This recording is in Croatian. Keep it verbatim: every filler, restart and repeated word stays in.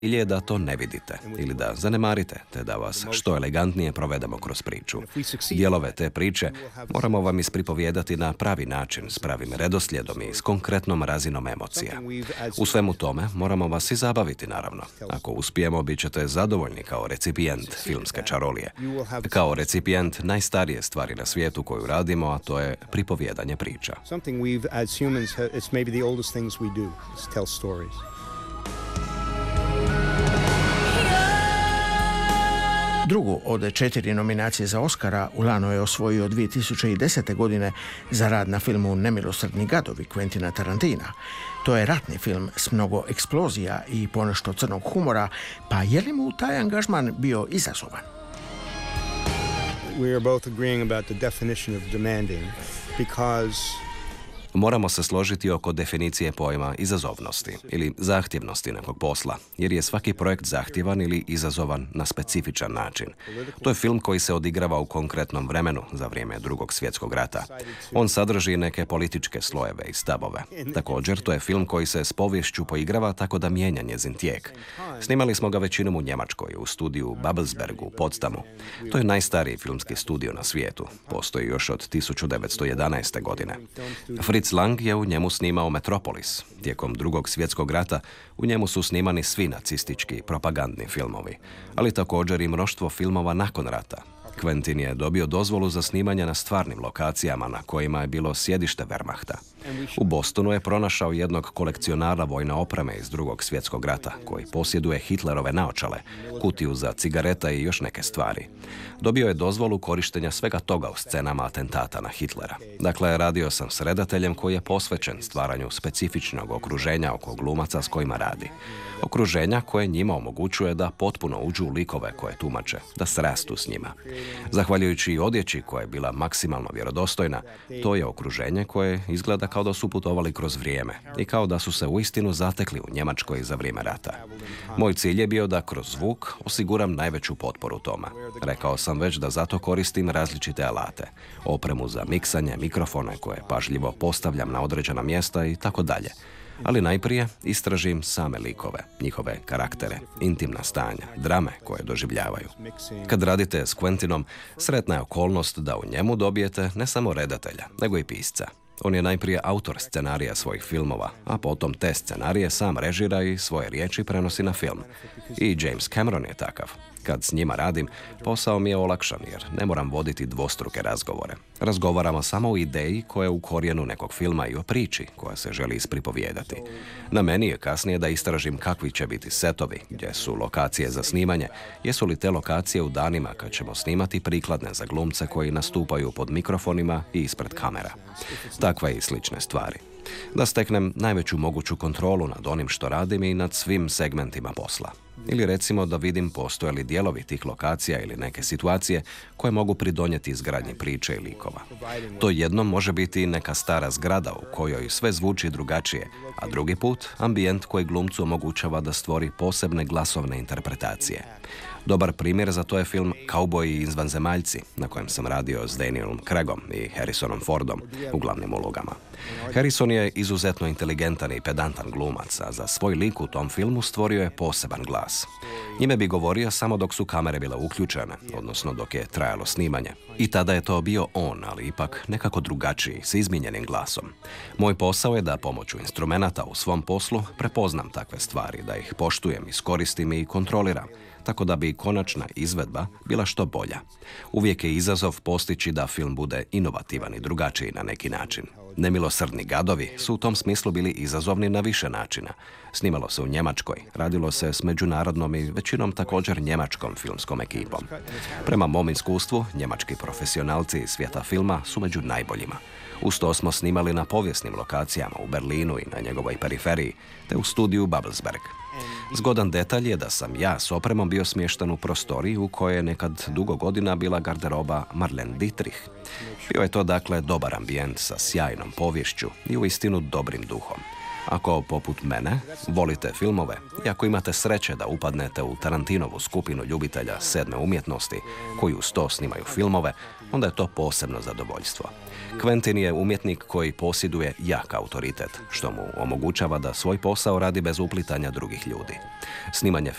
Ili je da to ne vidite, ili da zanemarite, te da vas što elegantnije provedemo kroz priču. Dijelove te priče moramo vam ispripovijedati na pravi način, s pravim redoslijedom i s konkretnom razinom emocija. U svemu tome moramo vas i zabaviti, naravno. Ako uspijemo, bit ćete zadovoljni kao recipijent filmske čarolije. Kao recipijent najstarije stvari na svijetu koju radimo, a to je pripovijedanje priča. Drugu od četiri nominacije za Oscara Ulano je osvojio dvije tisuće desete. godine za rad na filmu Nemilosrdni gadovi Quentina Tarantina. To je ratni film s mnogo eksplozija i ponešto crnog humora, pa je li mu taj angažman bio izazovan? We are both agreeing about the definition of demanding because Moramo se složiti oko definicije pojma izazovnosti ili zahtjevnosti nekog posla, jer je svaki projekt zahtjevan ili izazovan na specifičan način. To je film koji se odigrava u konkretnom vremenu za vrijeme Drugog svjetskog rata. On sadrži neke političke slojeve i stavove. Također, to je film koji se s poviješću poigrava tako da mijenja njezin tijek. Snimali smo ga većinom u Njemačkoj, u studiju Babelsbergu u Potsdamu. To je najstariji filmski studio na svijetu. Postoji još od tisuću devetsto jedanaeste. godine. Fritz Lang je u njemu snimao Metropolis. Tijekom Drugog svjetskog rata u njemu su snimani svi nacistički propagandni filmovi, ali također i mnoštvo filmova nakon rata. Quentin je dobio dozvolu za snimanje na stvarnim lokacijama na kojima je bilo sjedište Wehrmachta. U Bostonu je pronašao jednog kolekcionara vojne opreme iz Drugog svjetskog rata, koji posjeduje Hitlerove naočale, kutiju za cigareta i još neke stvari. Dobio je dozvolu korištenja svega toga u scenama atentata na Hitlera. Dakle, radio sam s redateljem koji je posvećen stvaranju specifičnog okruženja oko glumaca s kojima radi. Okruženja koje njima omogućuje da potpuno uđu u likove koje tumače, da srastu s njima. Zahvaljujući i odjeći koja je bila maksimalno vjerodostojna, to je okruženje koje izgleda kao da su putovali kroz vrijeme i kao da su se uistinu zatekli u Njemačkoj za vrijeme rata. Moj cilj je bio da kroz zvuk osiguram najveću potporu tome. Rekao sam već da zato koristim različite alate, opremu za miksanje, mikrofone koje pažljivo postavljam na određena mjesta i tako dalje. Ali najprije istražim same likove, njihove karaktere, intimna stanja, drame koje doživljavaju. Kad radite s Quentinom, sretna je okolnost da u njemu dobijete ne samo redatelja, nego i pisca. On je najprije autor scenarija svojih filmova, a potom te scenarije sam režira i svoje riječi prenosi na film. I James Cameron je takav. Kad s njima radim, posao mi je olakšan jer ne moram voditi dvostruke razgovore. Razgovaramo samo o ideji koja je u korijenu nekog filma i o priči koja se želi ispripovijedati. Na meni je kasnije da istražim kakvi će biti setovi, gdje su lokacije za snimanje, jesu li te lokacije u danima kad ćemo snimati prikladne za glumce koji nastupaju pod mikrofonima i ispred kamera. Takve i slične stvari. Da steknem najveću moguću kontrolu nad onim što radim i nad svim segmentima posla. Ili recimo da vidim postoje li dijelovi tih lokacija ili neke situacije koje mogu pridonijeti izgradnji priče i likova. To jednom može biti neka stara zgrada u kojoj sve zvuči drugačije, a drugi put ambijent koji glumcu omogućava da stvori posebne glasovne interpretacije. Dobar primjer za to je film Kauboji i izvanzemaljci, na kojem sam radio s Danielom Craigom i Harrisonom Fordom u glavnim ulogama. Harrison je izuzetno inteligentan i pedantan glumac, a za svoj lik u tom filmu stvorio je poseban glas. Njime bi govorio samo dok su kamere bile uključene, odnosno dok je trajalo snimanje. I tada je to bio on, ali ipak nekako drugačiji, s izmijenjenim glasom. Moj posao je da pomoću instrumenata u svom poslu prepoznam takve stvari, da ih poštujem, iskoristim i kontroliram, tako da bi konačna izvedba bila što bolja. Uvijek je izazov postići da film bude inovativan i drugačiji na neki način. Nemilosrdni gadovi su u tom smislu bili izazovni na više načina. Snimalo se u Njemačkoj, radilo se s međunarodnom i većinom također njemačkom filmskom ekipom. Prema mom iskustvu, njemački profesionalci iz svijeta filma su među najboljima. Uz to smo snimali na povijesnim lokacijama u Berlinu i na njegovoj periferiji, te u studiju Babelsberg. Zgodan detalj je da sam ja s opremom bio smješten u prostoriji u kojoj je nekad dugo godina bila garderoba Marlene Dietrich. Bio je to dakle dobar ambijent sa sjajnom poviješću i uistinu dobrim duhom. Ako, poput mene, volite filmove i ako imate sreće da upadnete u Tarantinovu skupinu ljubitelja sedme umjetnosti, koji uz to snimaju filmove, onda je to posebno zadovoljstvo. Quentin je umjetnik koji posjeduje jak autoritet, što mu omogućava da svoj posao radi bez uplitanja drugih ljudi. Snimanje